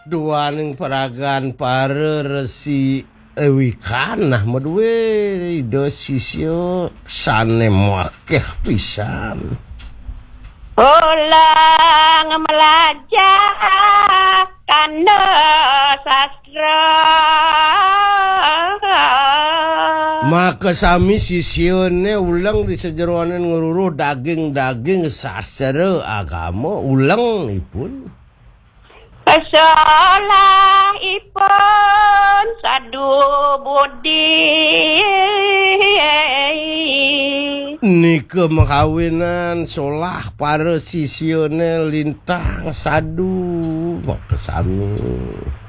duaning peragan para resi ewikanah medue ide sisyo sane makeh pisan. Ulang melajah kana sastra. Maka sami sisyone ulang di sejeroanan ngururuh daging-daging sastra agama ulang ipun. Salah ipun sadu budi. Nika makawinan solah para sisyone lintang sadu maka sami.